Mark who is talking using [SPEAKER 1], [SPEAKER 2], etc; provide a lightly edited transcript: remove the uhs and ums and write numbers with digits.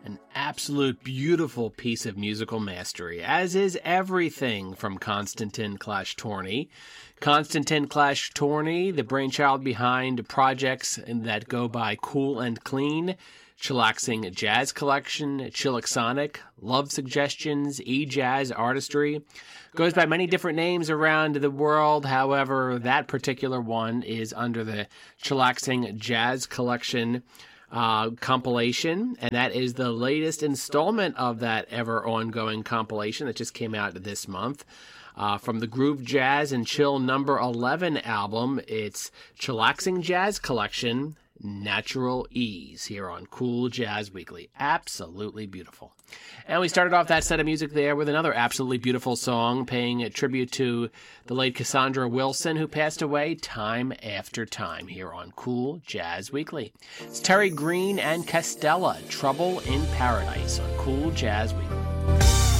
[SPEAKER 1] An absolute beautiful piece of musical mastery, as is everything from Konstantin Klashtorny. Konstantin Klashtorny, the brainchild behind projects that go by Cool and Clean, Chillaxing Jazz Collection, Chillaxonic, Love Suggestions, E-Jazz Artistry. Goes by many different names around the world. However, that particular one is under the Chillaxing Jazz Collection compilation, and that is the latest installment of that ever ongoing compilation that just came out this month. From the Groove Jazz and Chill number 11 album, it's Chillaxing Jazz Collection, Natural Ease, here on Cool Jazz Weekly. Absolutely beautiful. And we started off that set of music there with another absolutely beautiful song paying a tribute to the late Cassandra Wilson, who passed away time after time, here on Cool Jazz Weekly. It's Terry Green and Castella, Trouble in Paradise, on Cool Jazz Weekly.